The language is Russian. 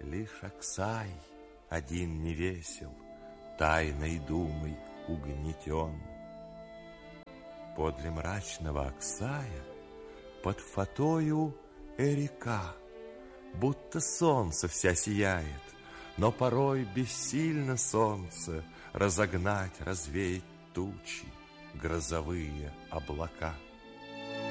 Лишь Аксай один не весел, тайной думой угнетен. Подле мрачного Аксая под фатою Эрика, будто солнце вся сияет, но порой бессильно солнце разогнать, развеять тучи, грозовые облака.